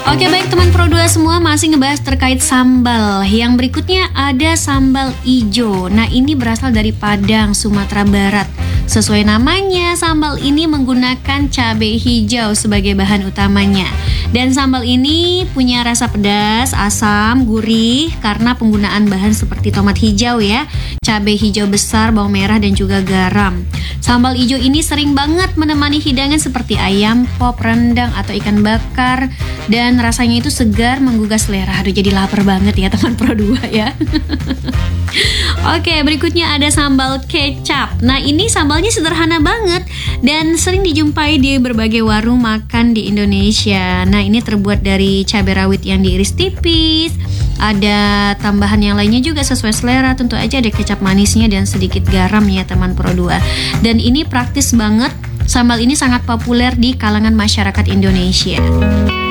Oke baik teman Pro 2 semua, masih ngebahas terkait sambal. Yang berikutnya ada sambal ijo. Nah ini berasal dari Padang, Sumatera Barat. Sesuai namanya, sambal ini menggunakan cabai hijau sebagai bahan utamanya. Dan sambal ini punya rasa pedas, asam, gurih karena penggunaan bahan seperti tomat hijau ya, cabai hijau besar, bawang merah dan juga garam. Sambal ijo ini sering banget menemani hidangan seperti ayam pop, rendang atau ikan bakar, dan rasanya itu segar, menggugah selera. Aduh jadi lapar banget ya teman Pro 2 ya. Oke, berikutnya ada sambal kecap. Nah ini sambalnya sederhana banget dan sering dijumpai di berbagai warung makan di Indonesia. Nah ini terbuat dari cabai rawit yang diiris tipis. Ada tambahan yang lainnya juga sesuai selera. Tentu aja ada kecap manisnya dan sedikit garam ya teman Pro 2. Dan ini praktis banget. Sambal ini sangat populer di kalangan masyarakat Indonesia.